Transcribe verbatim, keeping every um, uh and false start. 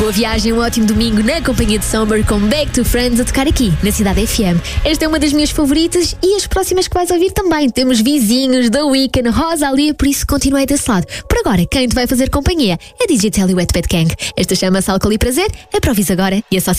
Boa viagem, um ótimo domingo na companhia de Somber com Back to Friends a tocar aqui na Cidade F M. Esta é uma das minhas favoritas e as próximas que vais ouvir também. Temos Vizinhos, The Weeknd, Rosalia, por isso continuei desse lado. Por agora, quem te vai fazer companhia é D J Telly Wet Bad Gang. Esta chama-se Álcool e Prazer, é para ouvir agora e é só